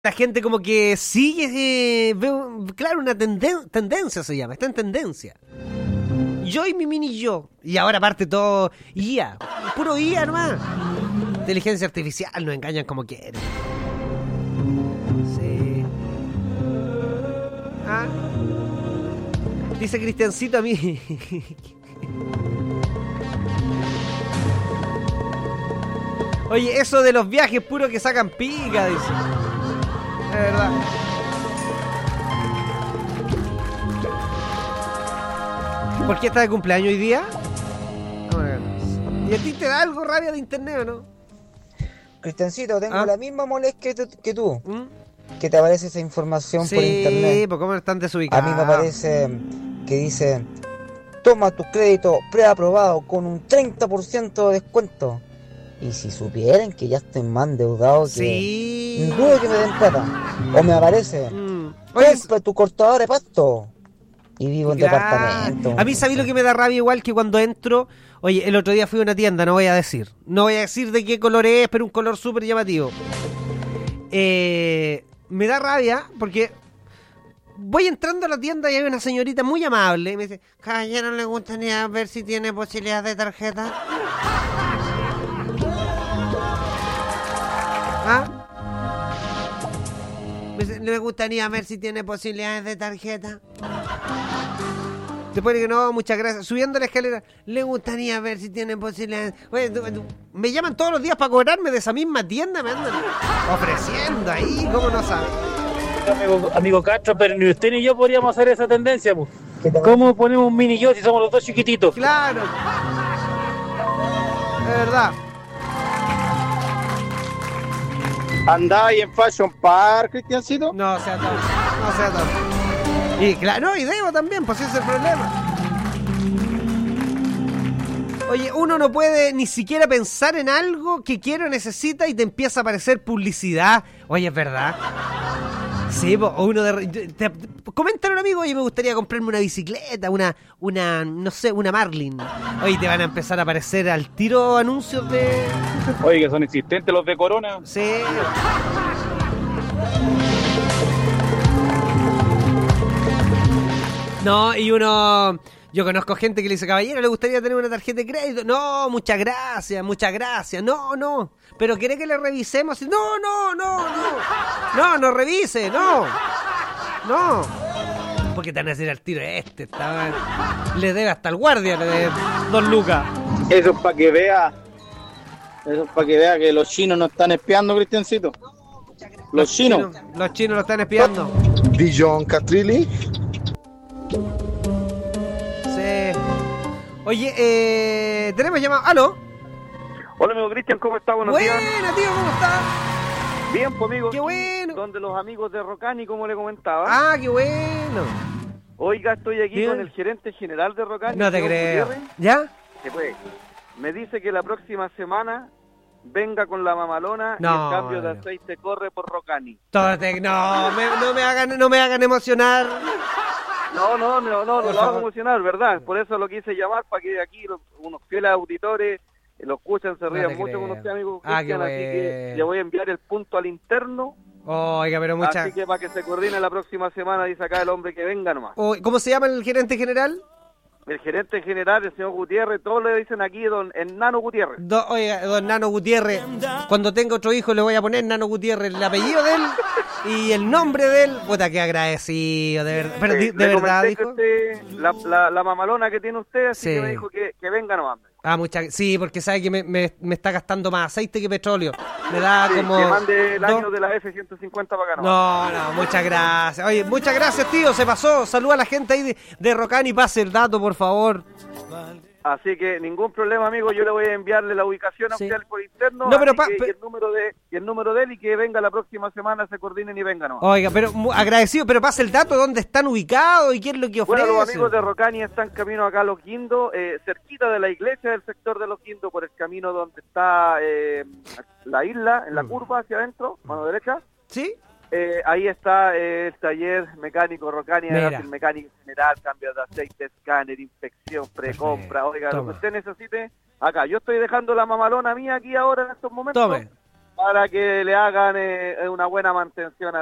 La gente como que sigue, veo, claro, una tendencia se llama, está en tendencia. Yo y mi mini yo. Y ahora aparte todo IA, puro IA nomás. Inteligencia artificial, nos engañan como quieren. Sí. Ah. Dice Cristiancito a mí. Oye, eso de los viajes puro que sacan pica, dice. Es verdad. ¿Por qué está de cumpleaños hoy día? ¿Y a ti te da algo rabia de internet o no? Cristiancito, tengo la misma molestia que tú. ¿Mm? Que te aparece esa información por internet. Sí, pues cómo están desubicados. A mí me aparece que dice: toma tu crédito preaprobado con un 30% de descuento. Y si supieran que ya estoy más endeudado, que dudo que me den plata. O me aparece: compra tu cortador de pasto. Y vivo en departamento. A mí, ¿sabí lo que me da rabia? Igual que cuando entro. Oye, el otro día fui a una tienda, no voy a decir de qué color es, pero un color súper llamativo. Me da rabia porque voy entrando a la tienda y hay una señorita muy amable y me dice: caballero, ¿le gustaría ver si tiene posibilidad de tarjeta? ¿Ah? ¿Le gustaría ver si tiene posibilidades de tarjeta? Después de que no, muchas gracias. Subiendo la escalera, ¿le gustaría ver si tiene posibilidades? Oye, me llaman todos los días para cobrarme de esa misma tienda, me andan ofreciendo ahí, ¿cómo no sabes? Amigo Castro, pero ni usted ni yo podríamos hacer esa tendencia, pues. ¿Cómo ponemos un mini yo si somos los dos chiquititos? Claro. Es verdad. ¿Andáis en Fashion Park, Cristiancito? No sea tanto. Y claro, y debo también, pues ese es el problema. Oye, uno no puede ni siquiera pensar en algo que quiere o necesita y te empieza a aparecer publicidad. Oye, es verdad. Sí, pues, o uno comentan a un amigo: oye, me gustaría comprarme una bicicleta, no sé, una Marlin. Oye, te van a empezar a aparecer al tiro anuncios de... Oye, que son existentes los de Corona. Sí. No, y uno... Yo conozco gente que le dice: caballero, ¿le gustaría tener una tarjeta de crédito? No, muchas gracias. No. ¿Pero quiere que le revisemos? No revise, no. Porque te van a decir al tiro: le debe hasta el guardia, le debe 2 lucas. Eso es para que vea que los chinos no están espiando, Cristiancito. Los chinos lo están espiando. Dijon Catrilli. Sí. Oye, tenemos llamado. ¿Aló? Hola, amigo Cristian, ¿cómo está? Buenos días. Buena, tío, ¿cómo está? Bien, pues, amigo. Qué bueno. Donde los amigos de Rocani, como le comentaba. Ah, qué bueno. Oiga, estoy aquí con el gerente general de Rocani. No te creo. ¿Ya? Pues, me dice que la próxima semana venga con la mamalona y el cambio de aceite corre por Rocani. No me hagan emocionar. No lo hago emocionar, ¿verdad? Por eso lo quise llamar, para que aquí unos fieles auditores lo escuchan, se rían mucho con usted, amigo Cristian, así que le voy a enviar el punto al interno. Oiga, pero Así que para que se coordine la próxima semana, dice acá el hombre que venga nomás. ¿Cómo se llama el gerente general? El gerente general, el señor Gutiérrez, todos le dicen aquí el Nano Gutiérrez. Oiga, don Nano Gutiérrez, cuando tenga otro hijo le voy a poner Nano Gutiérrez, el apellido de él y el nombre de él. Puta, qué agradecido, de verdad. Pero, ¿de verdad, dijo? La mamalona que tiene usted, así que me dijo que venga nomás. Sí, porque sabe que me está gastando más aceite que petróleo. Me da como... Que mande el año de la F-150 para acá. No, muchas gracias. Oye, muchas gracias, tío, se pasó. Saluda a la gente ahí de Rocani, pase el dato, por favor. Así que ningún problema, amigo, yo le voy a enviarle la ubicación oficial por interno, y el número de él, y que venga la próxima semana, se coordinen y vengan. Oiga, pero agradecido, pero pase el dato, dónde están ubicados y qué es lo que ofrecen. Bueno, los amigos de Rocani están camino acá a Los Guindos, cerquita de la iglesia del sector de Los Guindos, por el camino donde está la isla, en la curva hacia adentro, mano derecha. ¿Sí? Ahí está el taller mecánico Rocani, el mecánico general, cambio de aceite, escáner, inspección, precompra. Oiga, lo que usted necesite, acá. Yo estoy dejando la mamalona mía aquí ahora en estos momentos. Tome. para que le hagan una buena mantención